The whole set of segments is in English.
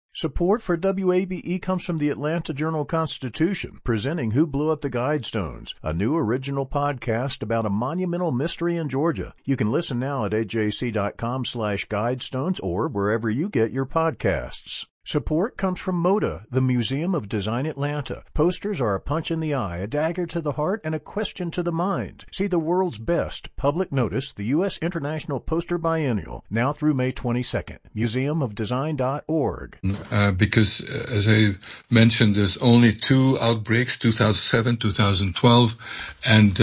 Support for WABE comes from the Atlanta Journal-Constitution, presenting Who Blew Up the Guidestones, a new original podcast about a monumental mystery in Georgia. You can listen now at ajc.com/guidestones or wherever you get your podcasts. Support comes from MODA, the Museum of Design Atlanta. Posters are a punch in the eye, a dagger to the heart, and a question to the mind. See the world's best public notice, the U.S. International Poster Biennial, now through May 22nd. museumofdesign.org. Because, as I mentioned, there's only 2 outbreaks, 2007, 2012, and,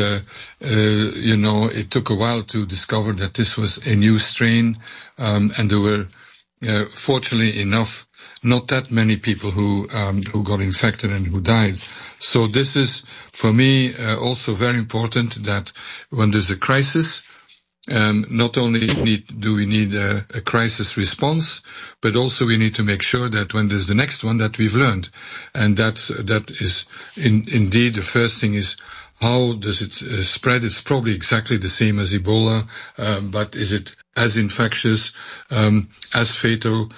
it took a while to discover that this was a new strain, and there were, fortunately enough, not that many people who got infected and who died. So this is, for me, also very important that when there's a crisis, not only do we need a crisis response, but also we need to make sure that when there's the next one that we've learned. And that is indeed the first thing is, how does it spread? It's probably exactly the same as Ebola, but is it as infectious, as fatal?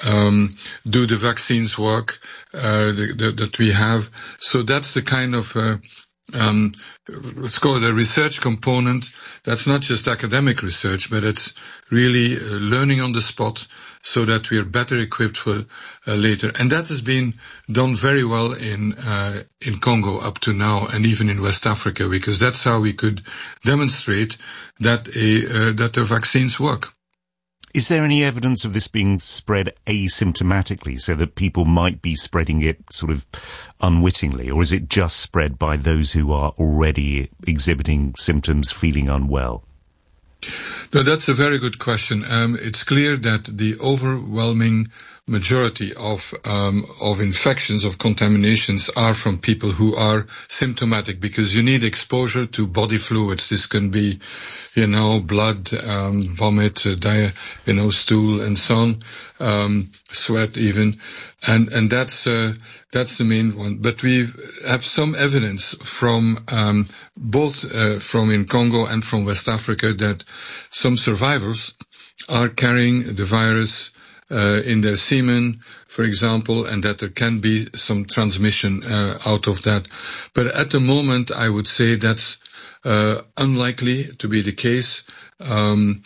Do the vaccines work that we have? So that's the kind of let's call it a research component. That's not just academic research, but it's really learning on the spot so that we are better equipped for later. And that has been done very well in Congo up to now, and even in West Africa, because that's how we could demonstrate that the vaccines work. Is there any evidence of this being spread asymptomatically, so that people might be spreading it sort of unwittingly, or is it just spread by those who are already exhibiting symptoms, feeling unwell? No, that's a very good question. It's clear that the overwhelming majority of infections, of contaminations, are from people who are symptomatic, because you need exposure to body fluids. This can be, blood, vomit, stool, and so on, sweat even, and that's the main one. But we have some evidence from both from in Congo and from West Africa that some survivors are carrying the virus in their semen, for example, and that there can be some transmission out of that. But at the moment, I would say that's unlikely to be the case, and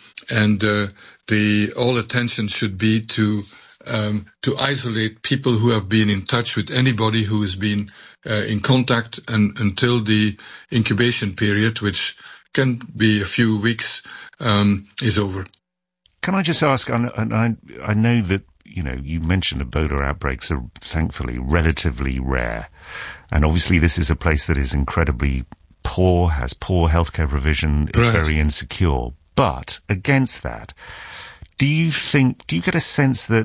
all attention should be to isolate people who have been in touch with anybody who has been in contact until the incubation period, which can be a few weeks, is over. Can I just ask, and I know that, you mentioned Ebola outbreaks are thankfully relatively rare, and obviously this is a place that is incredibly poor, has poor healthcare provision, is very insecure. But against that, do you get a sense that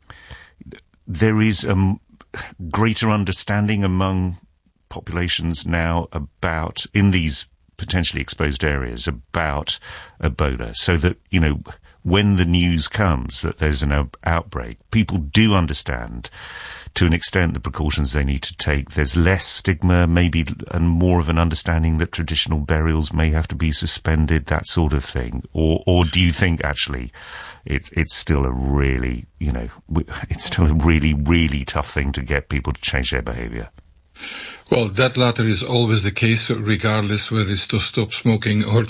there is a greater understanding among populations now about, in these potentially exposed areas, about Ebola, so that, when the news comes that there's an outbreak, people do understand to an extent the precautions they need to take? There's less stigma, maybe, and more of an understanding that traditional burials may have to be suspended, that sort of thing? Or do you think actually it's still a really, it's still a really, really tough thing to get people to change their behavior? Well, that latter is always the case, regardless whether it's to stop smoking or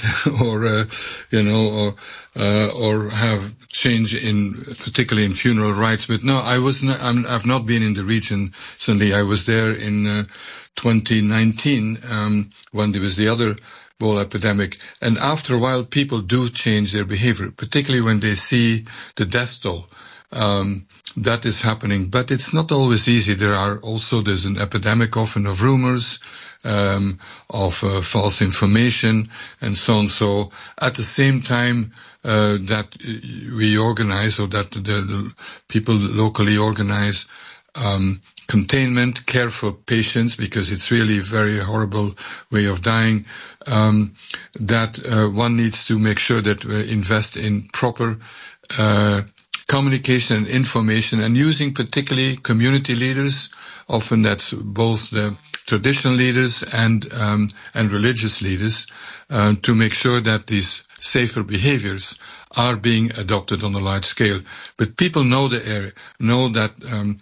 have change particularly in funeral rites. But no, I've not been in the region. Certainly, I was there in 2019 when there was the other Ebola epidemic. And after a while, people do change their behavior, particularly when they see the death toll. That is happening, but it's not always easy. There's an epidemic often of rumors, of false information, and so on. So at the same time that we organize, or that the people locally organize, containment, care for patients, because it's really a very horrible way of dying, that one needs to make sure that we invest in proper communication and information, and using particularly community leaders. Often that's both the traditional leaders and religious leaders, to make sure that these safer behaviors are being adopted on a large scale. But people know the area, know that